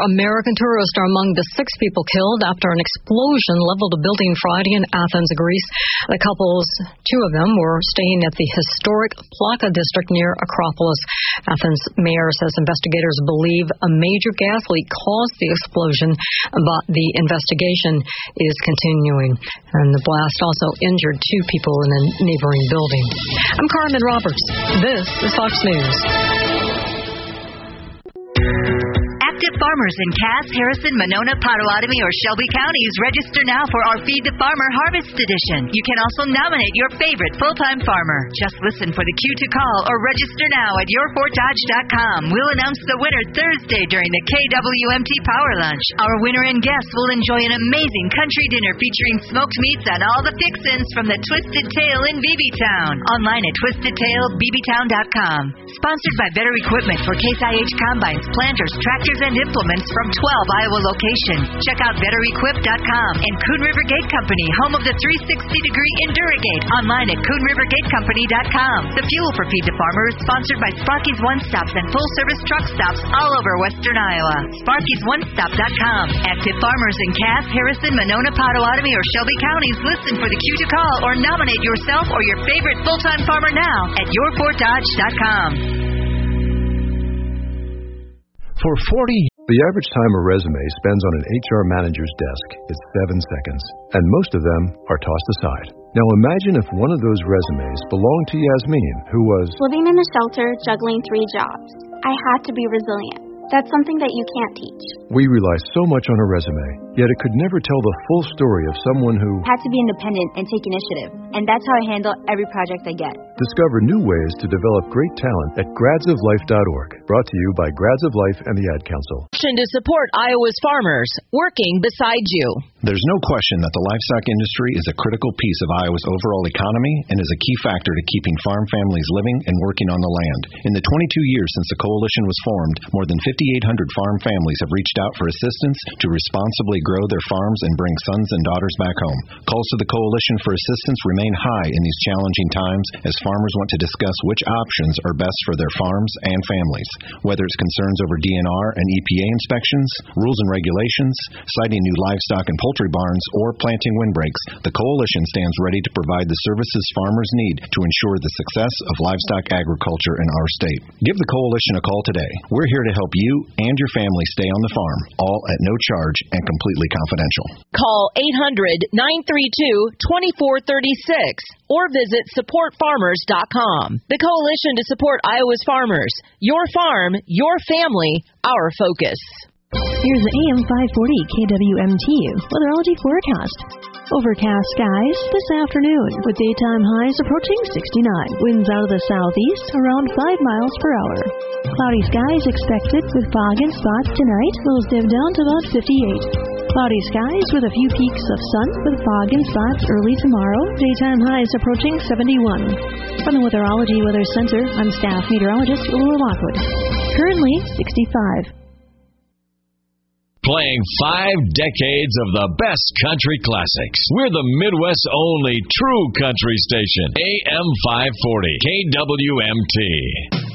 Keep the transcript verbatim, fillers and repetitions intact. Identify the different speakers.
Speaker 1: American tourists are among the six people killed after an explosion leveled a building Friday in Athens, Greece. The couples, two of them, were staying at the historic Plaka district near Acropolis. Athens mayor says investigators believe a major gas leak caused the explosion, but the investigation is continuing. And the blast also injured two people in a neighboring building. I'm Carmen Roberts. This is Fox News.
Speaker 2: Active farmers in Cass, Harrison, Monona, Potawatomi, or Shelby counties, register now for our Feed the Farmer Harvest Edition. You can also nominate your favorite full-time farmer. Just listen for the cue to call or register now at your fort dodge dot com. We'll announce the winner Thursday during the K W M T Power Lunch. Our winner and guests will enjoy an amazing country dinner featuring smoked meats and all the fixins from the Twisted Tail in B B Town. Online at twisted tail b b town dot com. Sponsored by Better Equipment for Case I H combines, planters, tractors, and implements from twelve Iowa locations. Check out better equip dot com and Coon River Gate Company, home of the three sixty degree Enduragate. Online at coon river gate company dot com. The fuel for Feed the Farmer is sponsored by Sparky's One Stops and full service truck stops all over western Iowa. Sparky's One Stop dot com. Active farmers in Cass, Harrison, Monona, Potawatomi, or Shelby counties, listen for the cue to call or nominate yourself or your favorite full-time farmer now at your fort dodge dot com.
Speaker 3: For forty years, the average time a resume spends on an H R manager's desk is seven seconds, and most of them are tossed aside. Now imagine if one of those resumes belonged to Yasmin, who was
Speaker 4: living in a shelter, juggling three jobs. I had to be resilient. That's something that you can't teach.
Speaker 3: We rely so much on a resume, yet it could never tell the full story of someone who
Speaker 5: had to be independent and take initiative. And that's how I handle every project I get.
Speaker 3: Discover new ways to develop great talent at grads of life dot org. Brought to you by Grads of Life and the Ad Council.
Speaker 6: To support Iowa's farmers, working beside you.
Speaker 7: There's no question that the livestock industry is a critical piece of Iowa's overall economy and is a key factor to keeping farm families living and working on the land. In the twenty-two years since the coalition was formed, more than fifty-eight hundred farm families have reached out for assistance to responsibly grow their farms and bring sons and daughters back home. Calls to the coalition for assistance remain high in these challenging times as farmers want to discuss which options are best for their farms and families. Whether it's concerns over D N R and E P A inspections, rules and regulations, siting new livestock and poultry barns, or planting windbreaks, the coalition stands ready to provide the services farmers need to ensure the success of livestock agriculture in our state. Give the coalition a call today. We're here to help you and your family stay on the farm, all at no charge and completely confidential.
Speaker 6: Call eight hundred, nine three two, two four three six or visit support farmers dot com. The Coalition to Support Iowa's Farmers. Your farm, your family, our focus.
Speaker 8: Here's the A M five forty K W M T weatherology forecast. Overcast skies this afternoon with daytime highs approaching sixty-nine. Winds out of the southeast around five miles per hour. Cloudy skies expected with fog in spots tonight. Lows dip down to about fifty-eight. Cloudy skies with a few peaks of sun with fog in spots early tomorrow. Daytime highs approaching seventy-one. From the Weatherology Weather Center, I'm staff meteorologist Laura Lockwood. Currently sixty-five.
Speaker 9: Playing five decades of the best country classics. We're the Midwest's only true country station. A M five forty K W M T.